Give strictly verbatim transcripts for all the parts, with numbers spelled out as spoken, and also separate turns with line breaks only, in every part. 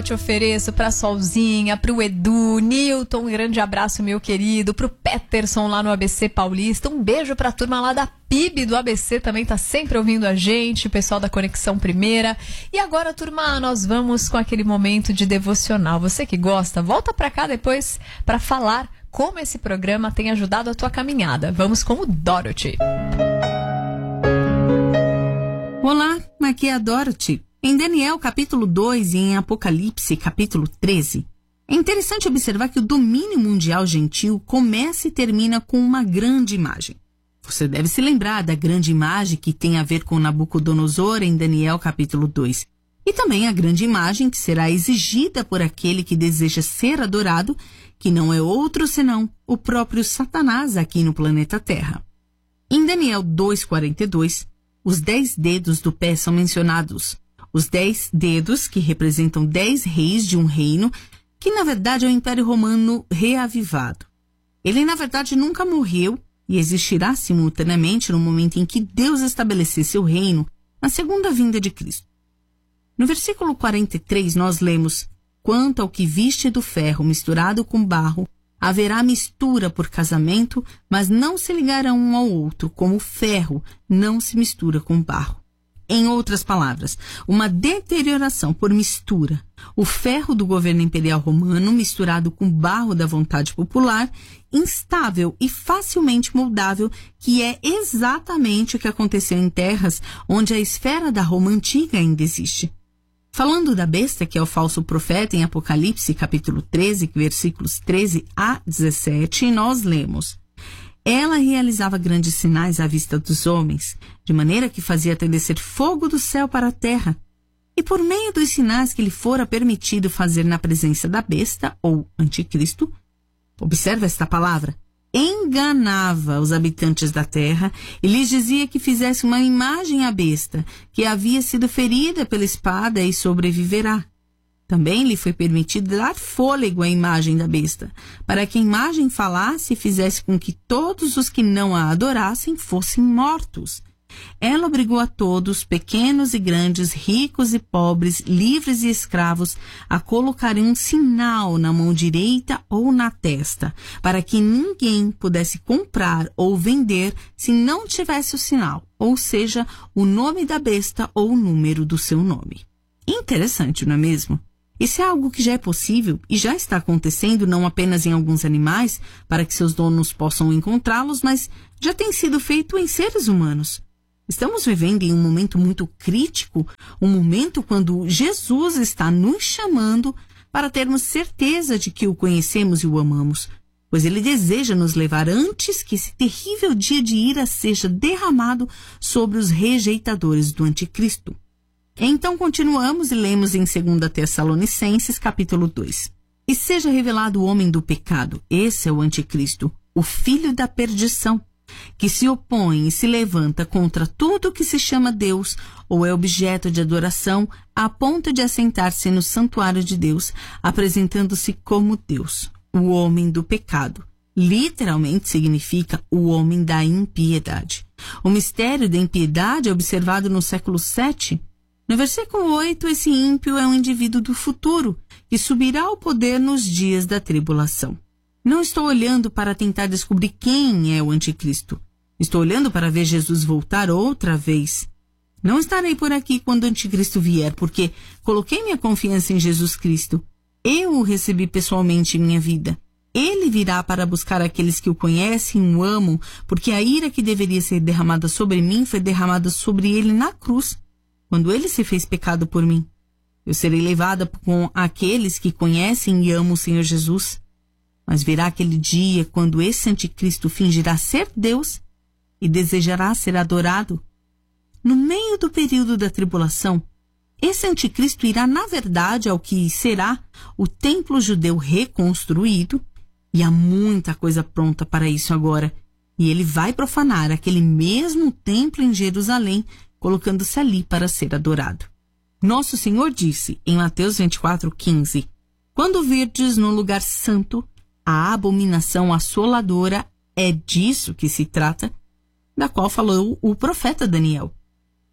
Te ofereço pra Solzinha, pro Edu, Nilton, um grande abraço, meu querido, pro Peterson lá no A B C Paulista, um beijo pra turma lá da P I B do A B C, também tá sempre ouvindo a gente, o pessoal da Conexão Primeira. E agora, turma, nós vamos com aquele momento de devocional. Você que gosta, volta pra cá depois pra falar como esse programa tem ajudado a tua caminhada. Vamos com o Dorothy.
Olá, aqui é a Dorothy. Em Daniel capítulo dois e em Apocalipse capítulo treze, é interessante observar que o domínio mundial gentil começa e termina com uma grande imagem. Você deve se lembrar da grande imagem que tem a ver com Nabucodonosor em Daniel capítulo dois. E também a grande imagem que será exigida por aquele que deseja ser adorado, que não é outro senão o próprio Satanás aqui no planeta Terra. Em Daniel dois, quarenta e dois, os dez dedos do pé são mencionados. Os dez dedos que representam dez reis de um reino que, na verdade, é o Império Romano reavivado. Ele, na verdade, nunca morreu e existirá simultaneamente no momento em que Deus estabelecer seu reino na segunda vinda de Cristo. No versículo quarenta e três, nós lemos: quanto ao que viste do ferro misturado com barro, haverá mistura por casamento, mas não se ligará um ao outro, como o ferro não se mistura com barro. Em outras palavras, uma deterioração por mistura. O ferro do governo imperial romano misturado com barro da vontade popular, instável e facilmente moldável, que é exatamente o que aconteceu em terras onde a esfera da Roma antiga ainda existe. Falando da besta, que é o falso profeta, em Apocalipse capítulo treze, versículos treze a dezessete, nós lemos: ela realizava grandes sinais à vista dos homens, de maneira que fazia até descer fogo do céu para a terra. E por meio dos sinais que lhe fora permitido fazer na presença da besta, ou anticristo, observa esta palavra, enganava os habitantes da terra e lhes dizia que fizesse uma imagem à besta, que havia sido ferida pela espada e sobreviverá. Também lhe foi permitido dar fôlego à imagem da besta, para que a imagem falasse e fizesse com que todos os que não a adorassem fossem mortos. Ela obrigou a todos, pequenos e grandes, ricos e pobres, livres e escravos, a colocarem um sinal na mão direita ou na testa, para que ninguém pudesse comprar ou vender se não tivesse o sinal, ou seja, o nome da besta ou o número do seu nome. Interessante, não é mesmo? Isso é algo que já é possível e já está acontecendo não apenas em alguns animais, para que seus donos possam encontrá-los, mas já tem sido feito em seres humanos. Estamos vivendo em um momento muito crítico, um momento quando Jesus está nos chamando para termos certeza de que o conhecemos e o amamos, pois ele deseja nos levar antes que esse terrível dia de ira seja derramado sobre os rejeitadores do anticristo. Então continuamos e lemos em segunda Tessalonicenses capítulo dois. E seja revelado o homem do pecado, esse é o anticristo, o filho da perdição, que se opõe e se levanta contra tudo que se chama Deus ou é objeto de adoração, a ponto de assentar-se no santuário de Deus, apresentando-se como Deus, o homem do pecado. Literalmente significa o homem da impiedade. O mistério da impiedade é observado no século sete. No versículo oito, esse ímpio é um indivíduo do futuro, que subirá ao poder nos dias da tribulação. Não estou olhando para tentar descobrir quem é o anticristo. Estou olhando para ver Jesus voltar outra vez. Não estarei por aqui quando o anticristo vier, porque coloquei minha confiança em Jesus Cristo. Eu o recebi pessoalmente em minha vida. Ele virá para buscar aqueles que o conhecem e o amam, porque a ira que deveria ser derramada sobre mim foi derramada sobre ele na cruz, quando ele se fez pecado por mim. Eu serei levada com aqueles que conhecem e amam o Senhor Jesus. Mas virá aquele dia quando esse anticristo fingirá ser Deus e desejará ser adorado. No meio do período da tribulação, esse anticristo irá, na verdade, ao que será o templo judeu reconstruído, e há muita coisa pronta para isso agora, e ele vai profanar aquele mesmo templo em Jerusalém, colocando-se ali para ser adorado. Nosso Senhor disse em Mateus vinte e quatro, quinze, quando virdes no lugar santo a abominação assoladora, é disso que se trata, da qual falou o profeta Daniel.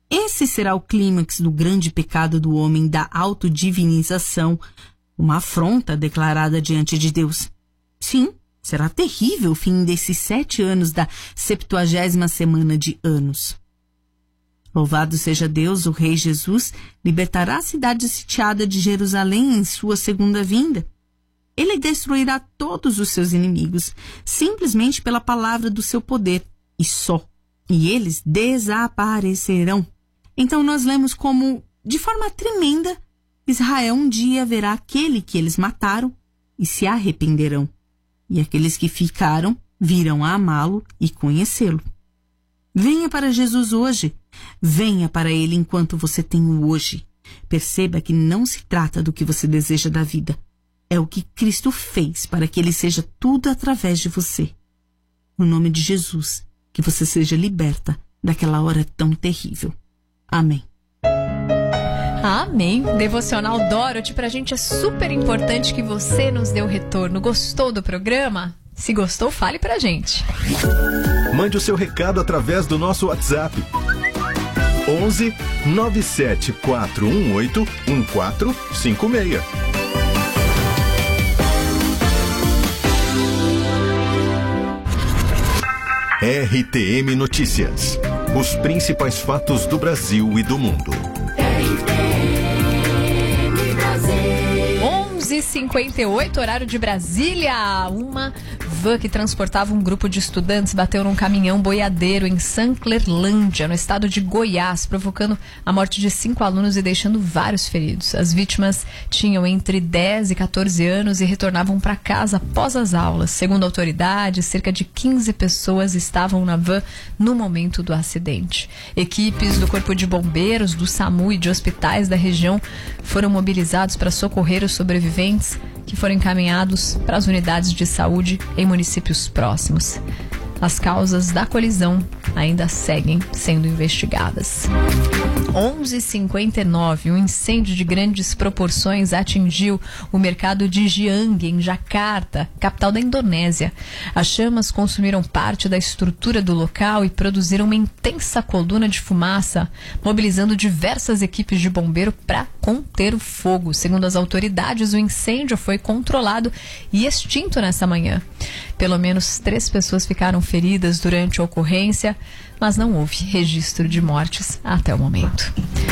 Esse será o clímax do grande pecado do homem da autodivinização, uma afronta declarada diante de Deus. Sim, será terrível o fim desses sete anos da septuagésima semana de anos. Louvado seja Deus, o Rei Jesus libertará a cidade sitiada de Jerusalém em sua segunda vinda. Ele destruirá todos os seus inimigos, simplesmente pela palavra do seu poder, e só. E eles desaparecerão. Então nós lemos como, de forma tremenda, Israel um dia verá aquele que eles mataram e se arrependerão. E aqueles que ficaram virão a amá-lo e conhecê-lo. Venha para Jesus hoje. Venha para Ele enquanto você tem o hoje. Perceba que não se trata do que você deseja da vida. É o que Cristo fez para que Ele seja tudo através de você. No nome de Jesus, que você seja liberta daquela hora tão terrível. Amém.
Amém. Devocional Dorothy, pra gente é super importante que você nos dê o retorno. Gostou do programa? Se gostou, fale pra gente.
Mande o seu recado através do nosso WhatsApp. onze nove sete quatro um oito um quatro cinco seis. R T M Notícias. Os principais fatos do Brasil e do mundo.
onze e cinquenta e oito, horário de Brasília. Uma van que transportava um grupo de estudantes bateu num caminhão boiadeiro em Sanclerlândia, no estado de Goiás, provocando a morte de cinco alunos e deixando vários feridos. As vítimas tinham entre dez e quatorze anos e retornavam para casa após as aulas. Segundo autoridades, cerca de quinze pessoas estavam na van no momento do acidente. Equipes do Corpo de Bombeiros, do SAMU e de hospitais da região foram mobilizados para socorrer os sobreviventes, que foram encaminhados para as unidades de saúde em municípios próximos. As causas da colisão ainda seguem sendo investigadas. onze e cinquenta e nove, um incêndio de grandes proporções atingiu o mercado de Giang, em Jakarta, capital da Indonésia. As chamas consumiram parte da estrutura do local e produziram uma intensa coluna de fumaça, mobilizando diversas equipes de bombeiro para conter o fogo. Segundo as autoridades, o incêndio foi controlado e extinto nessa manhã. Pelo menos três pessoas ficaram feridas durante a ocorrência, mas não houve registro de mortes até o momento.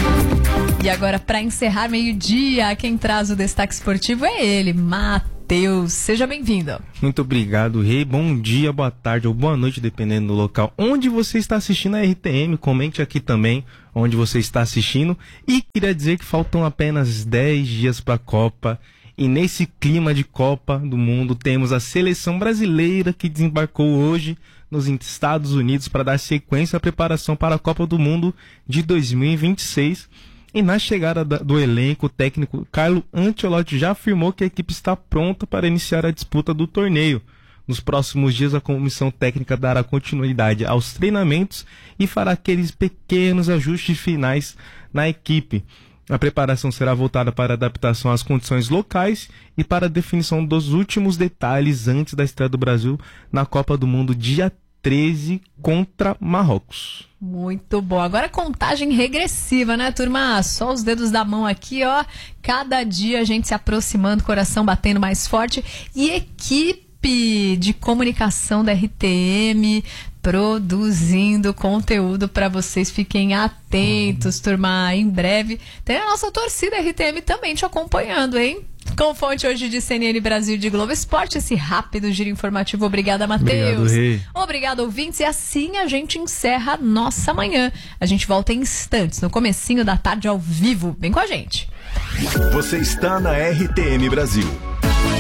E agora, para encerrar meio-dia, quem traz o destaque esportivo é ele, Matheus. Seja bem-vindo.
Muito obrigado, Rei. Bom dia, boa tarde ou boa noite, dependendo do local onde você está assistindo a R T M. Comente aqui também onde você está assistindo. E queria dizer que faltam apenas dez dias para a Copa. E nesse clima de Copa do Mundo, temos a seleção brasileira que desembarcou hoje nos Estados Unidos para dar sequência à preparação para a Copa do Mundo de dois mil e vinte e seis. E na chegada do elenco, o técnico Carlo Ancelotti já afirmou que a equipe está pronta para iniciar a disputa do torneio. Nos próximos dias, a comissão técnica dará continuidade aos treinamentos e fará aqueles pequenos ajustes finais na equipe. A preparação será voltada para a adaptação às condições locais e para a definição dos últimos detalhes antes da estreia do Brasil na Copa do Mundo dia treze contra Marrocos.
Muito bom. Agora contagem regressiva, né, turma? Só os dedos da mão aqui, ó. Cada dia a gente se aproximando, coração batendo mais forte. E equipe de comunicação da R T M produzindo conteúdo para vocês. Fiquem atentos, turma. Em breve tem a nossa torcida R T M também te acompanhando, hein? Com fonte hoje de C N N Brasil e de Globo Esporte, esse rápido giro informativo. Obrigada, Matheus.
Obrigado, Rei.
Obrigado, ouvintes. E assim a gente encerra a nossa manhã. A gente volta em instantes, no comecinho da tarde ao vivo. Vem com a gente.
Você está na R T M Brasil.